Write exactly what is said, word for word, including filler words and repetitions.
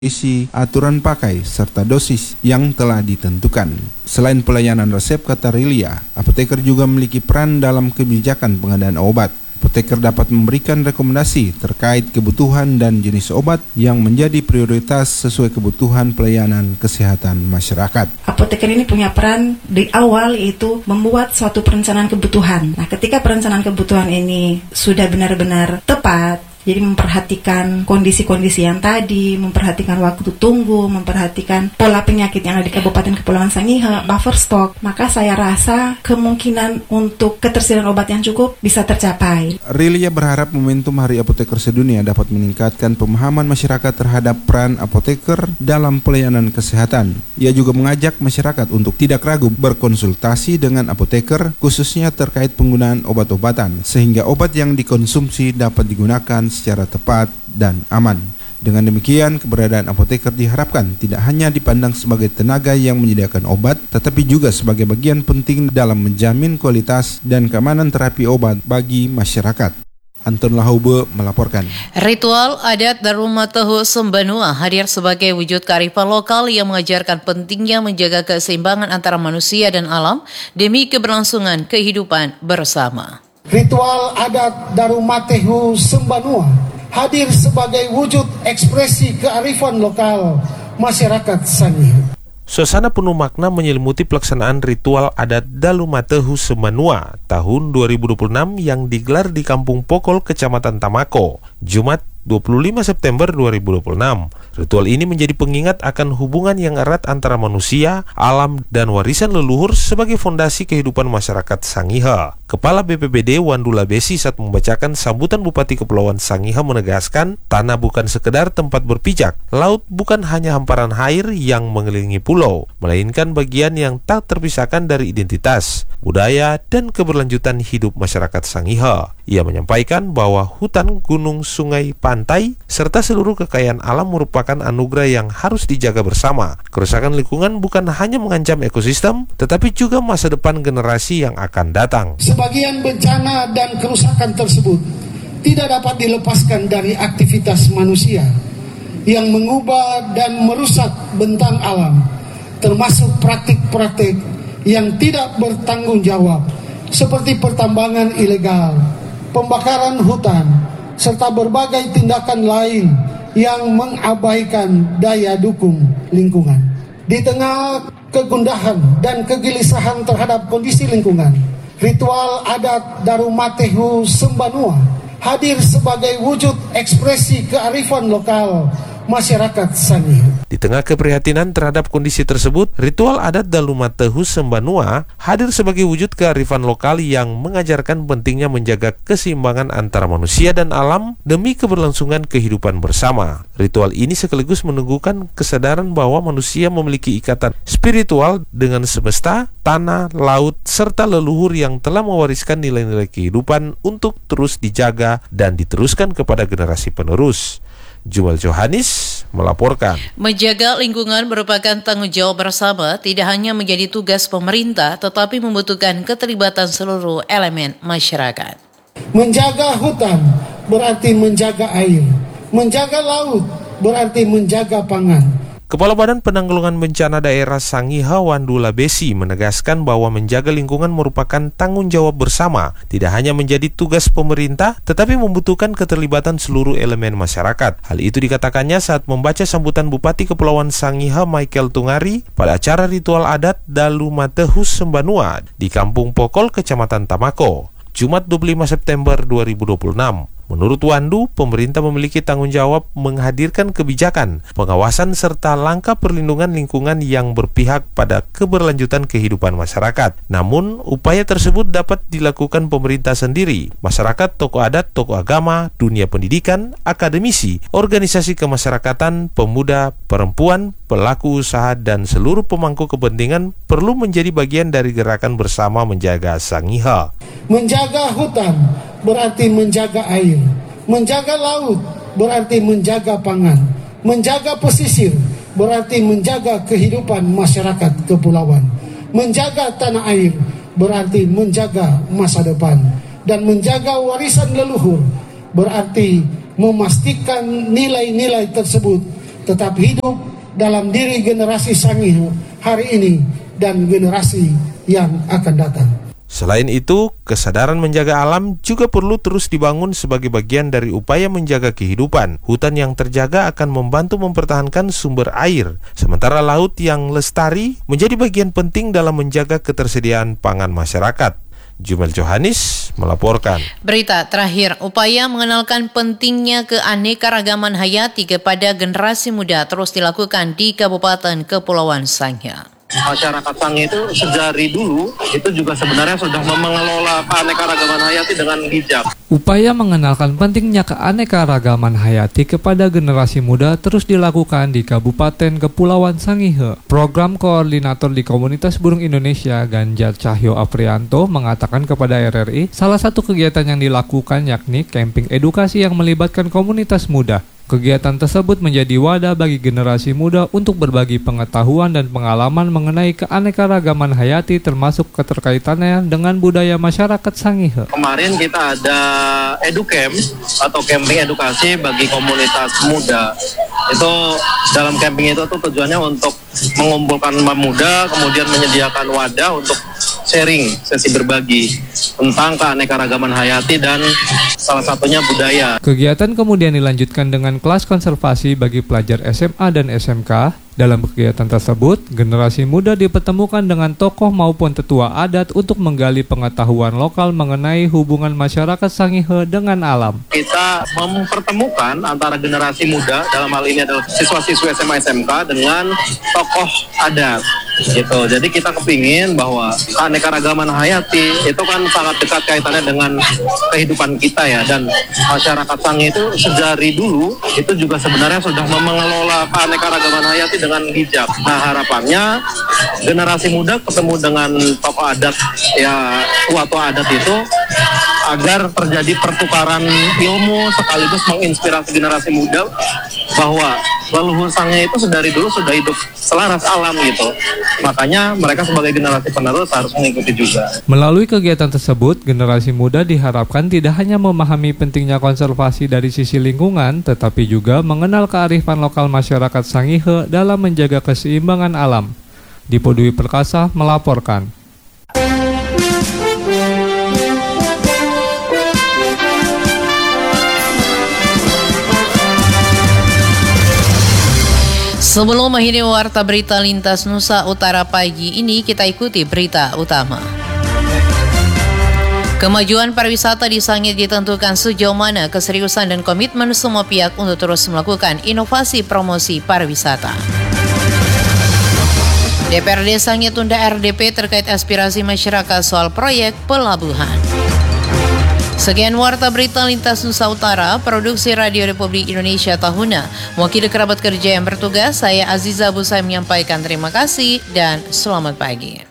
isi aturan pakai serta dosis yang telah ditentukan. Selain pelayanan resep, kata Rilia, apoteker juga memiliki peran dalam kebijakan pengadaan obat. Apoteker dapat memberikan rekomendasi terkait kebutuhan dan jenis obat yang menjadi prioritas sesuai kebutuhan pelayanan kesehatan masyarakat. Apoteker ini punya peran di awal, yaitu membuat suatu perencanaan kebutuhan. Nah, ketika perencanaan kebutuhan ini sudah benar-benar tepat, jadi memperhatikan kondisi-kondisi yang tadi, memperhatikan waktu tunggu, memperhatikan pola penyakit yang ada di Kabupaten Kepulauan Sangihe, buffer stock, maka saya rasa kemungkinan untuk ketersediaan obat yang cukup bisa tercapai. Rilia berharap momentum Hari Apoteker Sedunia dapat meningkatkan pemahaman masyarakat terhadap peran apoteker dalam pelayanan kesehatan. Ia juga mengajak masyarakat untuk tidak ragu berkonsultasi dengan apoteker, khususnya terkait penggunaan obat-obatan, sehingga obat yang dikonsumsi dapat digunakan secara tepat dan aman. Dengan demikian, keberadaan apoteker diharapkan tidak hanya dipandang sebagai tenaga yang menyediakan obat, tetapi juga sebagai bagian penting dalam menjamin kualitas dan keamanan terapi obat bagi masyarakat. Anton Lahaube melaporkan. Ritual adat Darumatahu Sembanua hadir sebagai wujud kearifan lokal yang mengajarkan pentingnya menjaga keseimbangan antara manusia dan alam demi keberlangsungan kehidupan bersama. Ritual adat Darumatahu Sembanua hadir sebagai wujud ekspresi kearifan lokal masyarakat Sangihe. Suasana penuh makna menyelimuti pelaksanaan ritual adat Darumatahu Sembanua tahun dua ribu dua puluh enam yang digelar di Kampung Pokol, Kecamatan Tamako, Jumat dua puluh lima September dua ribu dua puluh enam. Ritual ini menjadi pengingat akan hubungan yang erat antara manusia, alam, dan warisan leluhur sebagai fondasi kehidupan masyarakat Sangihe. Kepala B P B D Wandula Besi saat membacakan sambutan Bupati Kepulauan Sangihe menegaskan, tanah bukan sekedar tempat berpijak, laut bukan hanya hamparan air yang mengelilingi pulau, melainkan bagian yang tak terpisahkan dari identitas, budaya, dan keberlanjutan hidup masyarakat Sangihe. Ia menyampaikan bahwa hutan, gunung, sungai, pantai, serta seluruh kekayaan alam merupakan anugerah yang harus dijaga bersama. Kerusakan lingkungan bukan hanya mengancam ekosistem, tetapi juga masa depan generasi yang akan datang. Sebagian bencana dan kerusakan tersebut tidak dapat dilepaskan dari aktivitas manusia yang mengubah dan merusak bentang alam, termasuk praktik-praktik yang tidak bertanggung jawab, seperti pertambangan ilegal, pembakaran hutan, serta berbagai tindakan lain yang mengabaikan daya dukung lingkungan. Di tengah kegundahan dan kegelisahan terhadap kondisi lingkungan, ritual adat Darumatahu Sembanua hadir sebagai wujud ekspresi kearifan lokal masyarakat Sangihe. Di tengah keprihatinan terhadap kondisi tersebut, ritual adat Darumatahu Sembanua hadir sebagai wujud kearifan lokal yang mengajarkan pentingnya menjaga keseimbangan antara manusia dan alam demi keberlangsungan kehidupan bersama. Ritual ini sekaligus meneguhkan kesadaran bahwa manusia memiliki ikatan spiritual dengan semesta, tanah, laut, serta leluhur yang telah mewariskan nilai-nilai kehidupan untuk terus dijaga dan diteruskan kepada generasi penerus. Jumal Johanis melaporkan. Menjaga lingkungan merupakan tanggung jawab bersama, tidak hanya menjadi tugas pemerintah, tetapi membutuhkan keterlibatan seluruh elemen masyarakat. Menjaga hutan berarti menjaga air, menjaga laut berarti menjaga pangan. Kepala Badan Penanggulangan Bencana Daerah Sangihe Wandula Besi menegaskan bahwa menjaga lingkungan merupakan tanggung jawab bersama, tidak hanya menjadi tugas pemerintah, tetapi membutuhkan keterlibatan seluruh elemen masyarakat. Hal itu dikatakannya saat membaca sambutan Bupati Kepulauan Sangihe Michael Tungari pada acara ritual adat Darumatahu Sembanua di Kampung Pokol, Kecamatan Tamako, Jumat dua puluh lima September dua ribu dua puluh enam. Menurut Wandu, pemerintah memiliki tanggung jawab menghadirkan kebijakan, pengawasan, serta langkah perlindungan lingkungan yang berpihak pada keberlanjutan kehidupan masyarakat. Namun, upaya tersebut dapat dilakukan pemerintah sendiri, masyarakat, tokoh adat, tokoh agama, dunia pendidikan, akademisi, organisasi kemasyarakatan, pemuda, perempuan, pelaku usaha, dan seluruh pemangku kepentingan perlu menjadi bagian dari gerakan bersama menjaga Sangihe. Menjaga hutan berarti menjaga air, menjaga laut berarti menjaga pangan, menjaga pesisir berarti menjaga kehidupan masyarakat kepulauan, menjaga tanah air berarti menjaga masa depan, dan menjaga warisan leluhur berarti memastikan nilai-nilai tersebut tetap hidup dalam diri generasi Sangihe hari ini dan generasi yang akan datang. Selain itu, kesadaran menjaga alam juga perlu terus dibangun sebagai bagian dari upaya menjaga kehidupan. Hutan yang terjaga akan membantu mempertahankan sumber air, sementara laut yang lestari menjadi bagian penting dalam menjaga ketersediaan pangan masyarakat. Jumel Johanis melaporkan. Berita terakhir, upaya mengenalkan pentingnya keanekaragaman hayati kepada generasi muda terus dilakukan di Kabupaten Kepulauan Sangihe. Masyarakat Sangihe itu sejari dulu itu juga sebenarnya sudah mengelola keanekaragaman hayati dengan bijak. Upaya mengenalkan pentingnya keanekaragaman hayati kepada generasi muda terus dilakukan di Kabupaten Kepulauan Sangihe. Program Koordinator di Komunitas Burung Indonesia Ganjar Cahyo Aprianto mengatakan kepada R R I, salah satu kegiatan yang dilakukan yakni camping edukasi yang melibatkan komunitas muda. Kegiatan tersebut menjadi wadah bagi generasi muda untuk berbagi pengetahuan dan pengalaman mengenai keanekaragaman hayati termasuk keterkaitannya dengan budaya masyarakat Sangihe. Kemarin kita ada educamp atau camping edukasi bagi komunitas muda. Itu dalam camping itu tuh tujuannya untuk mengumpulkan pemuda, kemudian menyediakan wadah untuk sharing, sesi berbagi tentang keanekaragaman hayati dan salah satunya budaya. Kegiatan kemudian dilanjutkan dengan kelas konservasi bagi pelajar S M A dan S M K. Dalam kegiatan tersebut, generasi muda dipertemukan dengan tokoh maupun tetua adat untuk menggali pengetahuan lokal mengenai hubungan masyarakat Sangihe dengan alam. Kita mempertemukan antara generasi muda, dalam hal ini adalah siswa-siswi S M A S M K dengan tokoh adat. Gitu. Jadi kita kepingin bahwa keanekaragaman hayati itu kan sangat dekat kaitannya dengan kehidupan kita ya, dan masyarakat Sangihe itu sejari dulu itu juga sebenarnya sudah mengelola keanekaragaman hayati dengan bijak. Nah, harapannya generasi muda ketemu dengan tokoh adat ya, tua-tua adat itu agar terjadi pertukaran ilmu sekaligus menginspirasi generasi muda bahwa leluhur Sangihe itu sedari dulu sudah hidup selaras alam gitu. Makanya mereka sebagai generasi penerus harus mengikuti juga. Melalui kegiatan tersebut, generasi muda diharapkan tidak hanya memahami pentingnya konservasi dari sisi lingkungan, tetapi juga mengenal kearifan lokal masyarakat Sangihe dalam menjaga keseimbangan alam. Dipo Dwi Perkasa melaporkan. Sebelum mengakhiri warta berita lintas Nusa Utara pagi ini, kita ikuti berita utama. Kemajuan pariwisata di Sangihe ditentukan sejauh mana keseriusan dan komitmen semua pihak untuk terus melakukan inovasi promosi pariwisata. D P R D Sangihe tunda R D P terkait aspirasi masyarakat soal proyek pelabuhan. Sekian warta berita lintas Nusa Utara, produksi Radio Republik Indonesia Tahuna. Mewakili kerabat kerja yang bertugas, saya Aziza Busai menyampaikan terima kasih dan selamat pagi.